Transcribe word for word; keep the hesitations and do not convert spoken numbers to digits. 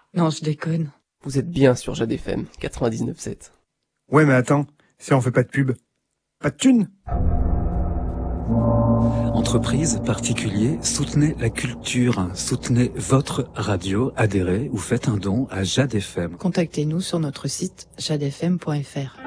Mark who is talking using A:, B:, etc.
A: Non, je déconne.
B: Vous êtes bien sur Jade F M quatre-vingt-dix-neuf sept.
C: Ouais, mais attends, si on fait pas de pub, pas de thunes.
D: Entreprises, particuliers, soutenez la culture, soutenez votre radio, adhérez ou faites un don à Jade F M.
A: Contactez-nous sur notre site jade f m point f r.